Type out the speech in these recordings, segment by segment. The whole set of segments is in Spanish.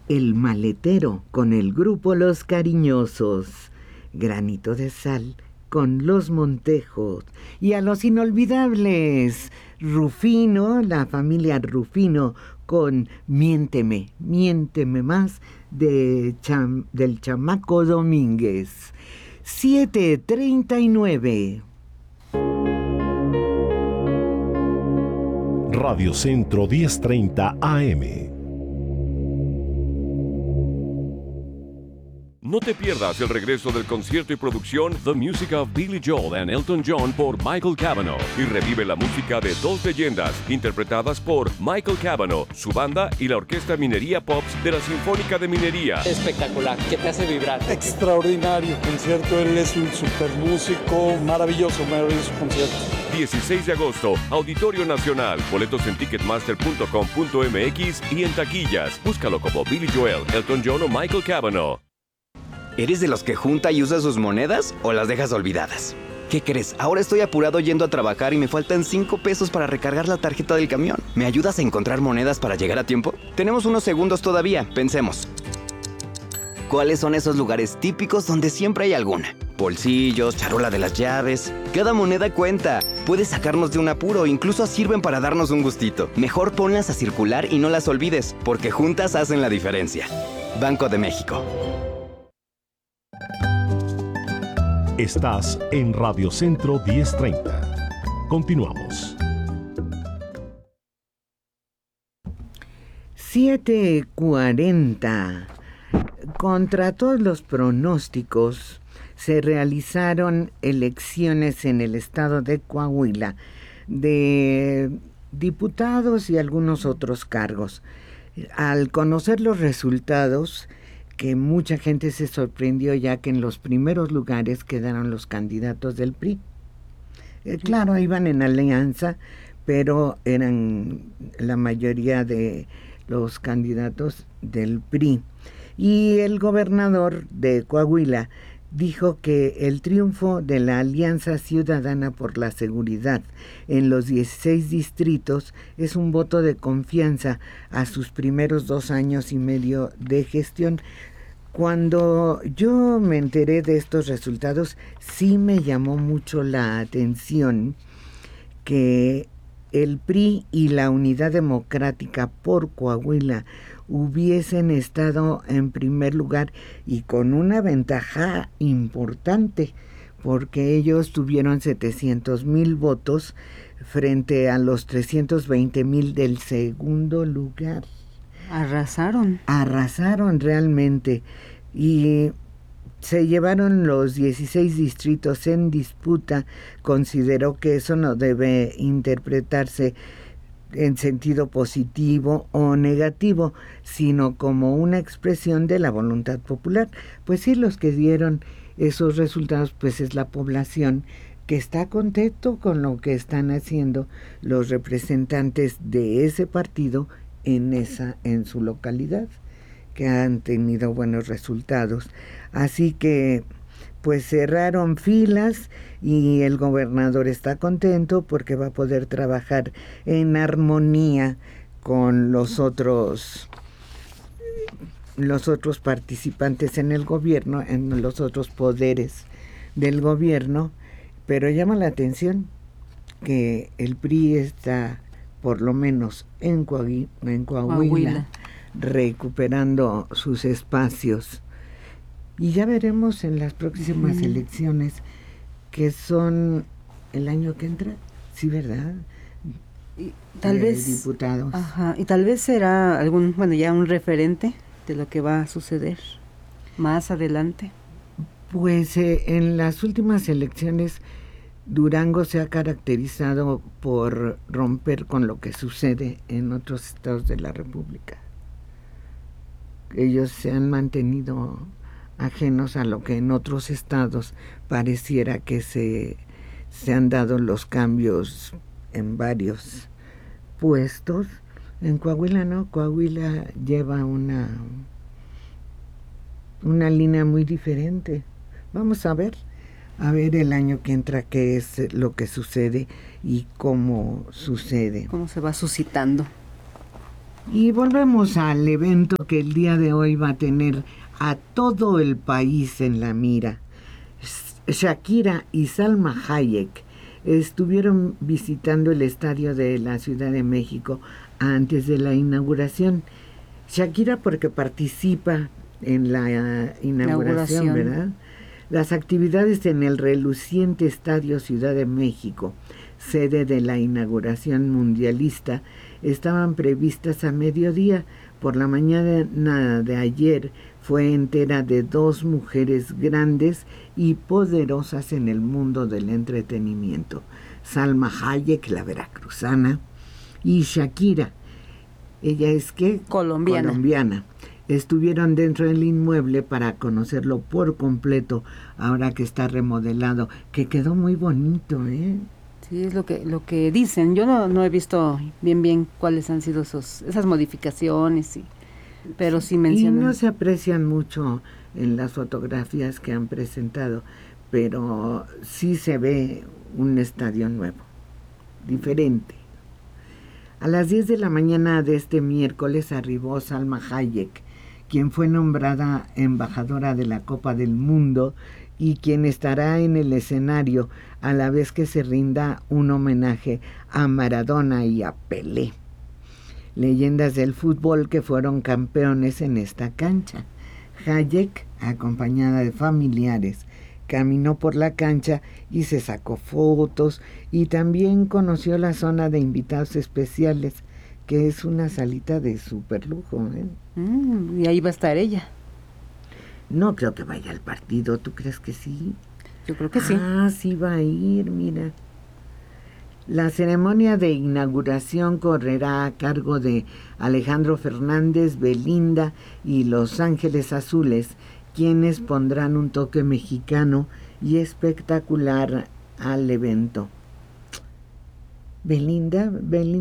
El Maletero con el grupo Los Cariñosos, Granito de Sal con Los Montejos y a los inolvidables Rufino, la familia Rufino con Miénteme, Miénteme Más del Chamaco Domínguez. 7:39. Radio Centro 1030 AM. No te pierdas el regreso del concierto y producción The Music of Billy Joel and Elton John por Michael Cavanaugh y revive la música de dos leyendas interpretadas por Michael Cavanaugh, su banda y la Orquesta Minería Pops de la Sinfónica de Minería. Espectacular, que te hace vibrar. Extraordinario concierto, él es un super músico, maravilloso concierto. 16 de agosto, Auditorio Nacional, boletos en ticketmaster.com.mx y en taquillas. Búscalo como Billy Joel, Elton John o Michael Cavanaugh. ¿Eres de los que junta y usa sus monedas o las dejas olvidadas? ¿Qué crees? Ahora estoy apurado yendo a trabajar y me faltan 5 pesos para recargar la tarjeta del camión. ¿Me ayudas a encontrar monedas para llegar a tiempo? Tenemos unos segundos todavía, pensemos. ¿Cuáles son esos lugares típicos donde siempre hay alguna? Bolsillos, charola de las llaves. Cada moneda cuenta. Puedes sacarnos de un apuro, incluso sirven para darnos un gustito. Mejor ponlas a circular y no las olvides, porque juntas hacen la diferencia. Banco de México. Estás en Radio Centro 1030. Continuamos. 7:40. Contra todos los pronósticos, se realizaron elecciones en el estado de Coahuila de diputados y algunos otros cargos. Al conocer los resultados, que mucha gente se sorprendió, ya que en los primeros lugares quedaron los candidatos del PRI. Claro, iban en alianza, pero eran la mayoría de los candidatos del PRI. Y el gobernador de Coahuila dijo que el triunfo de la Alianza Ciudadana por la Seguridad en los 16 distritos es un voto de confianza a sus primeros 2 años y medio de gestión. Cuando yo me enteré de estos resultados, sí me llamó mucho la atención que el PRI y la Unidad Democrática por Coahuila hubiesen estado en primer lugar y con una ventaja importante, porque ellos tuvieron 700,000 votos frente a los 320,000 del segundo lugar. Arrasaron realmente, y se llevaron los 16 distritos en disputa. Consideró que eso no debe interpretarse en sentido positivo o negativo, sino como una expresión de la voluntad popular. Pues sí, los que dieron esos resultados pues es la población, que está contento con lo que están haciendo los representantes de ese partido en su localidad, que han tenido buenos resultados. Así que pues cerraron filas y el gobernador está contento porque va a poder trabajar en armonía con los otros participantes en el gobierno, en los otros poderes del gobierno. Pero llama la atención que el PRI está, por lo menos en Coahuila, recuperando sus espacios. Y ya veremos en las próximas elecciones, que son el año que entra, sí, ¿verdad? Y tal vez diputados. Ajá, y tal vez será ya un referente de lo que va a suceder más adelante. Pues en las últimas elecciones Durango se ha caracterizado por romper con lo que sucede en otros estados de la República. Ellos se han mantenido ajenos a lo que en otros estados pareciera que se han dado los cambios en varios puestos. En Coahuila no, Coahuila lleva una línea muy diferente. Vamos a ver el año que entra qué es lo que sucede y cómo sucede. Cómo se va suscitando. Y volvemos al evento que el día de hoy va a tener a todo el país en la mira. Shakira y Salma Hayek estuvieron visitando el estadio de la Ciudad de México antes de la inauguración. Shakira porque participa en la inauguración, ¿verdad? Las actividades en el reluciente Estadio Ciudad de México, sede de la inauguración mundialista, estaban previstas a mediodía. Por la mañana de ayer fue entera de dos mujeres grandes y poderosas en el mundo del entretenimiento. Salma Hayek, la veracruzana, y Shakira, ella es ¿qué? Colombiana. Estuvieron dentro del inmueble para conocerlo por completo, ahora que está remodelado, que quedó muy bonito, ¿eh? Sí, es lo que dicen. Yo no he visto bien cuáles han sido esas modificaciones, pero sí mencionan. Y no se aprecian mucho en las fotografías que han presentado, pero sí se ve un estadio nuevo, diferente. A las 10 de la mañana de este miércoles arribó Salma Hayek, quien fue nombrada embajadora de la Copa del Mundo y quien estará en el escenario a la vez que se rinda un homenaje a Maradona y a Pelé, leyendas del fútbol que fueron campeones en esta cancha. Hayek, acompañada de familiares, caminó por la cancha y se sacó fotos y también conoció la zona de invitados especiales, que es una salita de súper lujo, ¿eh? Y ahí va a estar ella. No creo que vaya al partido, ¿tú crees que sí? Yo creo que sí. Ah, sí va a ir, mira. La ceremonia de inauguración correrá a cargo de Alejandro Fernández, Belinda y Los Ángeles Azules, quienes pondrán un toque mexicano y espectacular al evento. Belinda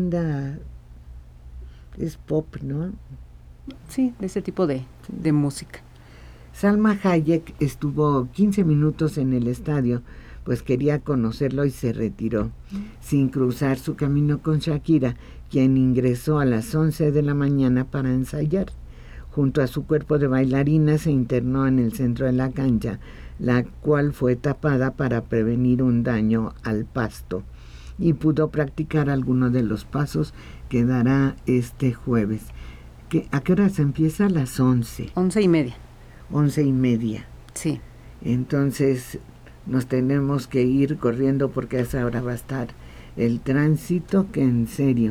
es pop, ¿no? Sí, de ese tipo de música. Salma Hayek estuvo 15 minutos en el estadio, pues quería conocerlo y se retiró, sin cruzar su camino con Shakira, quien ingresó a las 11 de la mañana para ensayar. Junto a su cuerpo de bailarina se internó en el centro de la cancha, la cual fue tapada para prevenir un daño al pasto, y pudo practicar algunos de los pasos que dará este jueves. ¿A qué hora se empieza? A las 11. 11:30. 11:30. Sí. Entonces nos tenemos que ir corriendo porque a esa hora va a estar el tránsito, que en serio.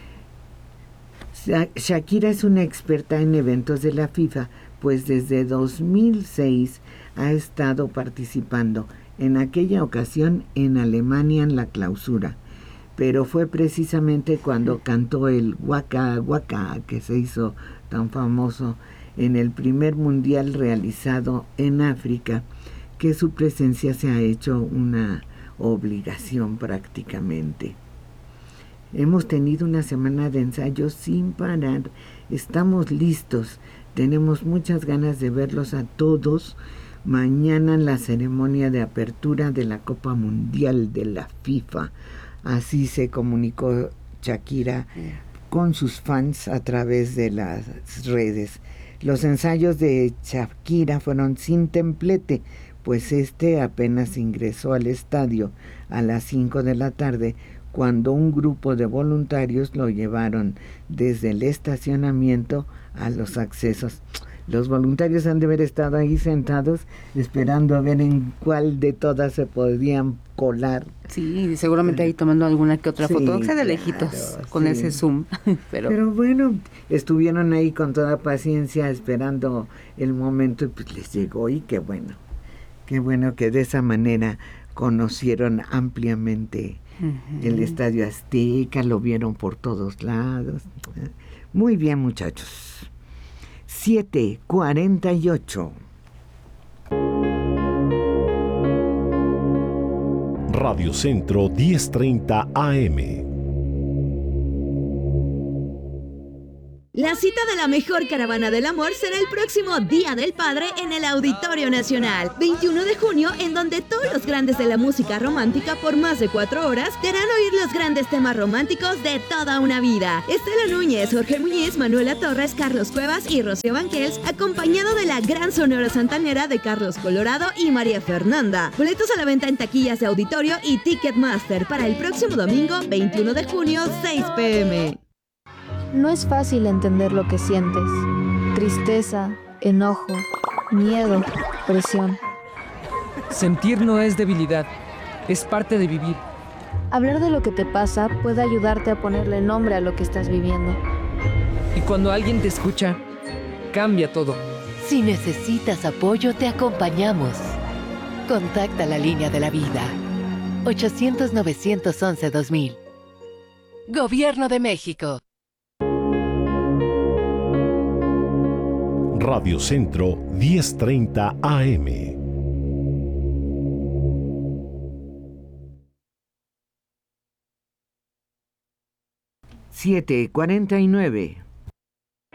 Shakira es una experta en eventos de la FIFA, pues desde 2006 ha estado participando, en aquella ocasión en Alemania en la clausura, pero fue precisamente cuando cantó el Waka Waka que se hizo tan famoso en el primer mundial realizado en África, que su presencia se ha hecho una obligación prácticamente. Hemos tenido una semana de ensayos sin parar, estamos listos, tenemos muchas ganas de verlos a todos. Mañana en la ceremonia de apertura de la Copa Mundial de la FIFA, así se comunicó Shakira con sus fans a través de las redes. Los ensayos de Shakira fueron sin templete, pues apenas ingresó al estadio a las 5 de la tarde, cuando un grupo de voluntarios lo llevaron desde el estacionamiento a los accesos. Los voluntarios han de haber estado ahí sentados esperando a ver en cuál de todas se podían colar. Sí, seguramente ahí tomando alguna que otra foto, aunque sea de lejitos, con ese zoom. Pero bueno, estuvieron ahí con toda paciencia esperando el momento y pues les llegó, y qué bueno que de esa manera conocieron ampliamente el Estadio Azteca, lo vieron por todos lados. Muy bien, muchachos. 7:48. Radio Centro 1030 AM. La cita de la mejor caravana del amor será el próximo Día del Padre en el Auditorio Nacional, 21 de junio, en donde todos los grandes de la música romántica por más de 4 horas te harán oír los grandes temas románticos de toda una vida. Estela Núñez, Jorge Muñiz, Manuela Torres, Carlos Cuevas y Rocío Banquels, acompañado de la gran Sonora Santanera de Carlos Colorado y María Fernanda. Boletos a la venta en taquillas de auditorio y Ticketmaster para el próximo domingo, 21 de junio, 6 p.m. No es fácil entender lo que sientes. Tristeza, enojo, miedo, presión. Sentir no es debilidad, es parte de vivir. Hablar de lo que te pasa puede ayudarte a ponerle nombre a lo que estás viviendo. Y cuando alguien te escucha, cambia todo. Si necesitas apoyo, te acompañamos. Contacta la línea de la vida. 800-911-2000. Gobierno de México. Radio Centro 1030 AM. Siete 49.